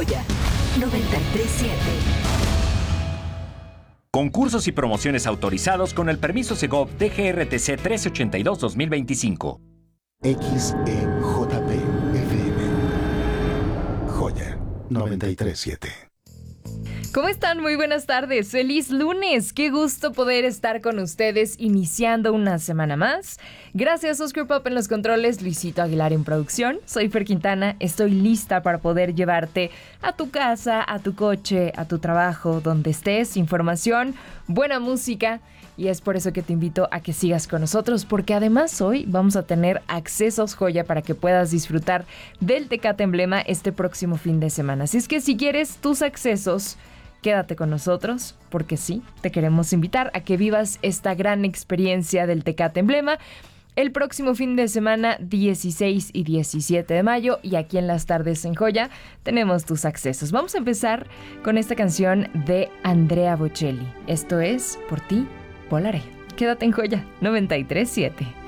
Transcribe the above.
Joya 93.7. Concursos y promociones autorizados con el permiso Segov DGRTC 1382-2025. XEJP FM. Joya 93.7. ¿Cómo están? Muy buenas tardes. ¡Feliz lunes! Qué gusto poder estar con ustedes iniciando una semana más. Gracias, Oscar Pop en los controles, Luisito Aguilar en producción. Soy Fer Quintana. Estoy lista para poder llevarte a tu casa, a tu coche, a tu trabajo, donde estés. Información, buena música. Y es por eso que te invito a que sigas con nosotros, porque además hoy vamos a tener accesos Joya para que puedas disfrutar del Tecate Emblema este próximo fin de semana. Así es que si quieres tus accesos, quédate con nosotros, porque sí, te queremos invitar a que vivas esta gran experiencia del Tecate Emblema el próximo fin de semana 16 y 17 de mayo, y aquí en las tardes en Joya tenemos tus accesos. Vamos a empezar con esta canción de Andrea Bocelli. Esto es Por ti volaré. Quédate en Joya 93.7.